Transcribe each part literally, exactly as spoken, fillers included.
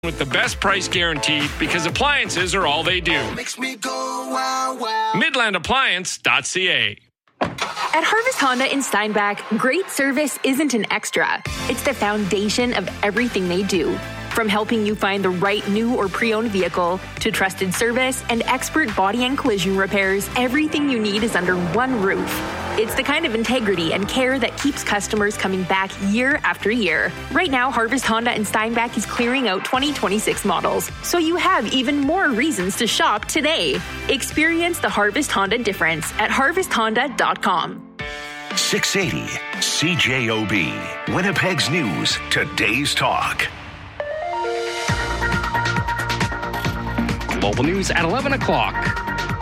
with the best price guaranteed because appliances are all they do. Makes me go wow, wow. Midland Appliance dot C A. At Harvest Honda in Steinbach, great service isn't an extra. It's the foundation of everything they do. From helping you find the right new or pre-owned vehicle to trusted service and expert body and collision repairs, everything you need is under one roof. It's the kind of integrity and care that keeps customers coming back year after year. Right now, Harvest Honda in Steinbach is clearing out twenty twenty-six models, so you have even more reasons to shop today. Experience the Harvest Honda difference at harvest honda dot com. six eighty C J O B, Winnipeg's News, today's talk. Global News at eleven o'clock.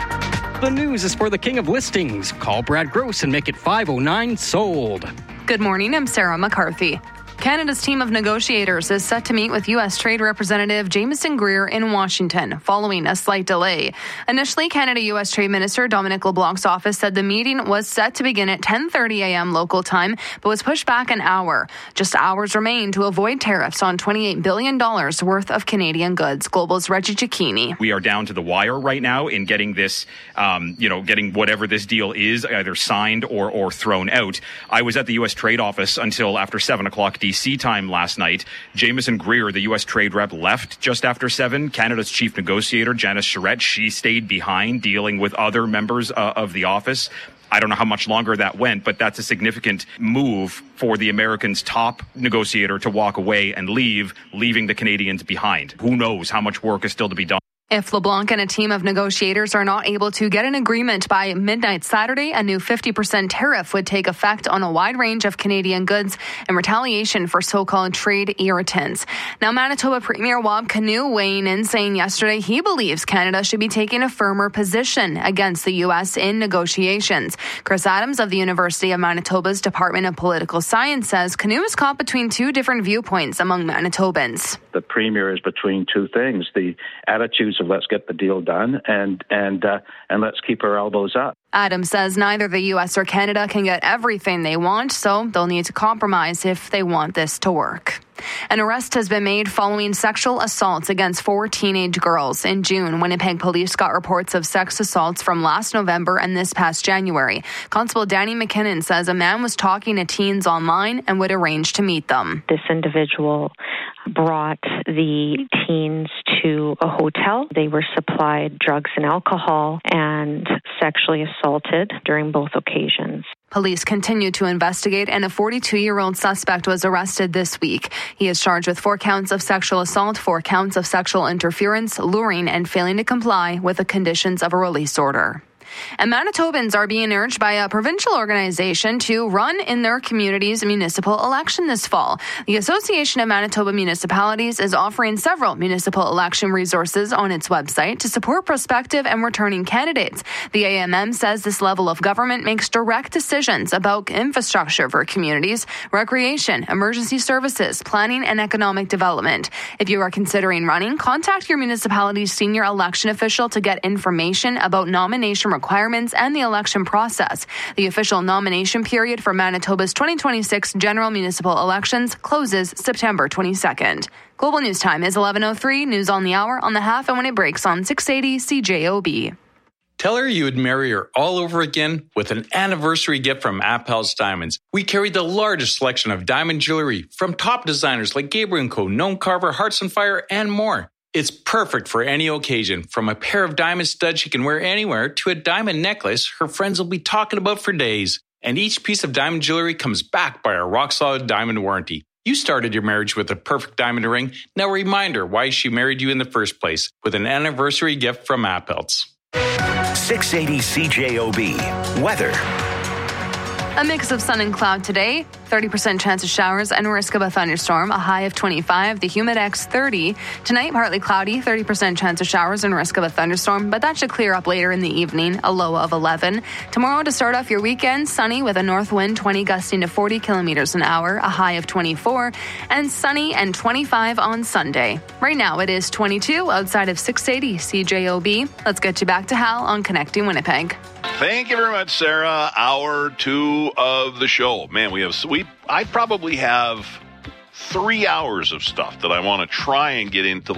The news is for the king of listings. Call Brad Gross and make it five oh nine sold. Good morning, I'm Sarah McCarthy. Canada's team of negotiators is set to meet with U S Trade Representative Jamieson Greer in Washington, following a slight delay. Initially, Canada-U S Trade Minister Dominic LeBlanc's office said the meeting was set to begin at ten thirty a.m. local time, but was pushed back an hour. Just hours remain to avoid tariffs on twenty-eight billion dollars worth of Canadian goods. Global's Reggie Cicchini. We are down to the wire right now in getting this, um, you know, getting whatever this deal is either signed or, or thrown out. I was at the U S Trade office until after seven o'clock D C time last night. Jamieson Greer, the U S Trade rep, left just after seven. Canada's chief negotiator, Janice Charette, she stayed behind dealing with other members uh, of the office. I don't know how much longer that went, but that's a significant move for the Americans' top negotiator to walk away and leave, leaving the Canadians behind. Who knows how much work is still to be done. If LeBlanc and a team of negotiators are not able to get an agreement by midnight Saturday, a new fifty percent tariff would take effect on a wide range of Canadian goods in retaliation for so-called trade irritants. Now, Manitoba Premier Wab Kinew weighing in, saying yesterday he believes Canada should be taking a firmer position against the U S in negotiations. Chris Adams of the University of Manitoba's Department of Political Science says Kinew is caught between two different viewpoints among Manitobans. The Premier is between two things, the attitudes of let's get the deal done and and uh, and let's keep our elbows up. Adams says neither the U S or Canada can get everything they want, so they'll need to compromise if they want this to work. An arrest has been made following sexual assaults against four teenage girls. In June, Winnipeg police got reports of sex assaults from last November and this past January. Constable Danny McKinnon says a man was talking to teens online and would arrange to meet them. This individual brought the teens to a hotel. They were supplied drugs and alcohol and sexually assaulted during both occasions. Police continue to investigate, and a forty-two-year-old suspect was arrested this week. He is charged with four counts of sexual assault, four counts of sexual interference, luring, and failing to comply with the conditions of a release order. And Manitobans are being urged by a provincial organization to run in their community's municipal election this fall. The Association of Manitoba Municipalities is offering several municipal election resources on its website to support prospective and returning candidates. The A M M says this level of government makes direct decisions about infrastructure for communities, recreation, emergency services, planning, and economic development. If you are considering running, contact your municipality's senior election official to get information about nomination requirements requirements and the election process. The official nomination period for Manitoba's twenty twenty-six general municipal elections closes September twenty-second. Global News Time is eleven oh three. News on the hour, on the half, and when it breaks on six eighty C J O B. Tell her you would marry her all over again with an anniversary gift from Appel's Diamonds. We carry the largest selection of diamond jewelry from top designers like Gabriel and Co, Noam Carver, Hearts on Fire, and more. It's perfect for any occasion, from a pair of diamond studs she can wear anywhere to a diamond necklace her friends will be talking about for days. And each piece of diamond jewelry comes backed by a rock-solid diamond warranty. You started your marriage with a perfect diamond ring. Now remind her why she married you in the first place with an anniversary gift from Appel's. six eighty C J O B. Weather. A mix of sun and cloud today, thirty percent chance of showers and risk of a thunderstorm, a high of twenty-five, the Humidex thirty. Tonight, partly cloudy, thirty percent chance of showers and risk of a thunderstorm, but that should clear up later in the evening, a low of eleven. Tomorrow, to start off your weekend, sunny with a north wind twenty gusting to forty kilometers an hour, a high of twenty-four, and sunny and twenty-five on Sunday. Right now, it is twenty-two outside of six eighty C J O B. Let's get you back to Hal on Connecting Winnipeg. Thank you very much, Sarah. Hour two of the show. Man, we have we I probably have three hours of stuff that I want to try and get into